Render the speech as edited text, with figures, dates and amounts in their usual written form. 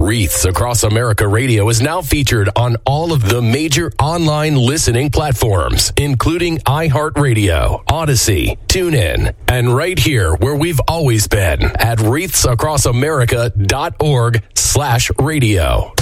Wreaths Across America Radio is now featured on all of the major online listening platforms, including iHeartRadio, Odyssey, TuneIn, and right here where we've always been at wreathsacrossamerica.org/radio.